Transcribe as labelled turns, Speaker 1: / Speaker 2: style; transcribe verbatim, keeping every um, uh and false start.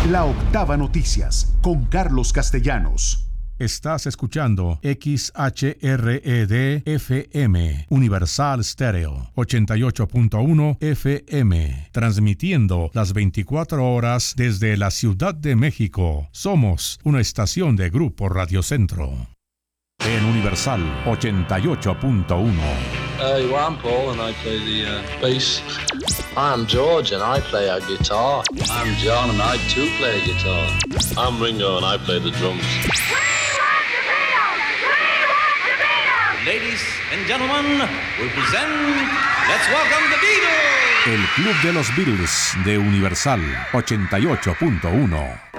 Speaker 1: La Octava Noticias, con Carlos Castellanos.
Speaker 2: Estás escuchando X H R E D F M, Universal Stereo, ochenta y ocho punto uno F M, transmitiendo las veinticuatro horas desde la Ciudad de México. Somos una estación de Grupo Radio Centro. En Universal ochenta y ocho punto uno.
Speaker 3: Uh, well, I'm Paul and I play the uh, bass.
Speaker 4: I'm George and I play a guitar.
Speaker 3: I'm John and I too play a guitar.
Speaker 5: I'm Ringo and I play the drums.
Speaker 6: Ladies and gentlemen, we present, let's welcome the Beatles.
Speaker 2: El Club de los Beatles de Universal ochenta y ocho punto uno.